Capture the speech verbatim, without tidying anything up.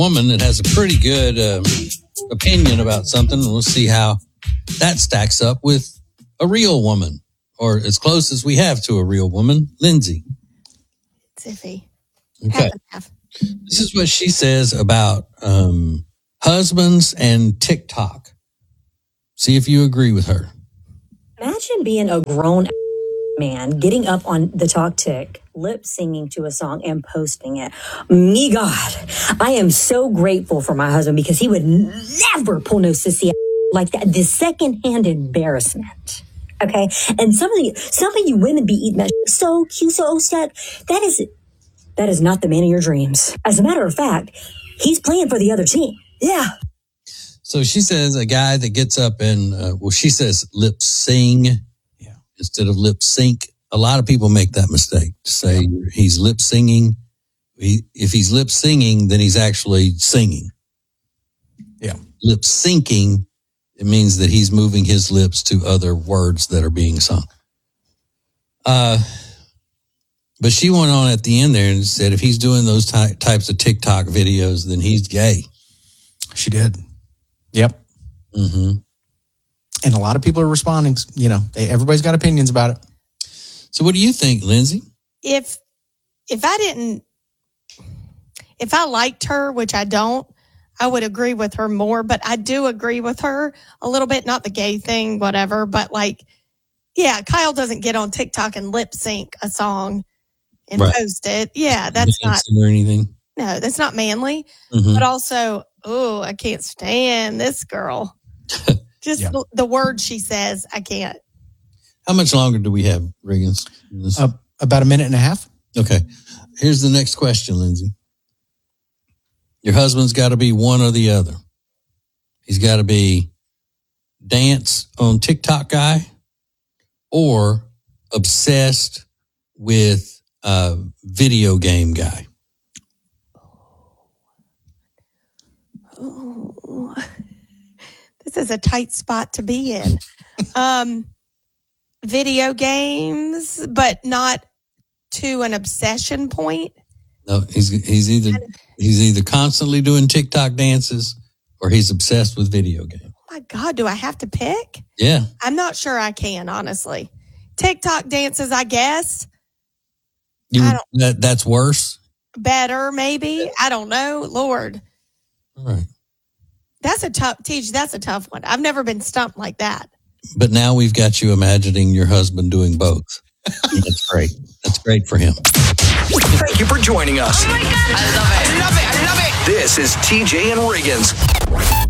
woman that has a pretty good um, opinion about something. We'll see how that stacks up with a real woman, or as close as we have to a real woman, Lindsay. It's iffy. Okay. Half and half. This is what she says about um, husbands and TikTok. See if you agree with her. Imagine being a grown man getting up on the Talk Tick, lip singing to a song and posting it. Me God, I am so grateful for my husband because he would never pull no sissy like that. The secondhand embarrassment. Okay. And some of you, some of you women be eating that so cute, so sad. That is, that is not the man of your dreams. As a matter of fact, he's playing for the other team. Yeah. So she says a guy that gets up and, uh, well, she says lip sing yeah. instead of lip sync. A lot of people make that mistake to say yeah. he's lip singing. He, if he's lip singing, then he's actually singing. Yeah. Lip syncing, it means that he's moving his lips to other words that are being sung. Uh, but she went on at the end there and said if he's doing those ty- types of TikTok videos, then he's gay. She did. Yep. Mm-hmm. And a lot of people are responding. You know, they, everybody's got opinions about it. So what do you think, Lindsay? If if I didn't, if I liked her, which I don't, I would agree with her more. But I do agree with her a little bit, not the gay thing, whatever. But like, yeah, Kyle doesn't get on TikTok and lip sync a song and right. post it. Yeah, that's not or anything. No, that's not manly. Mm-hmm. But also, oh, I can't stand this girl. Just yeah. the words she says, I can't. How much longer do we have, Riggins? Uh, about a minute and a half. Okay. Here's the next question, Lindsay. Your husband's got to be one or the other. He's got to be dance on TikTok guy or obsessed with a video game guy. Oh, this is a tight spot to be in. Um, video games, but not to an obsession point. No, he's he's either he's either constantly doing TikTok dances or he's obsessed with video games. Oh my God, do I have to pick? Yeah. I'm not sure I can, honestly. TikTok dances, I guess. You, I don't, that that's worse? Better, maybe. I don't know. Lord. All right. That's a tough, Teach, that's a tough one. I've never been stumped like that. But now we've got you imagining your husband doing both. That's great. That's great for him. Thank you for joining us. Oh my God. I love it. I love it. I love it. This is T J and Riggins.